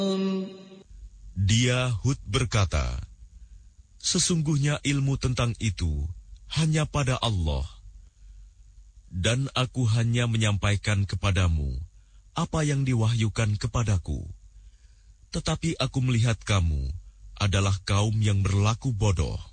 Dia Hud berkata, sesungguhnya ilmu tentang itu hanya pada Allah. Dan aku hanya menyampaikan kepadamu apa yang diwahyukan kepadaku. Tetapi aku melihat kamu adalah kaum yang berlaku bodoh.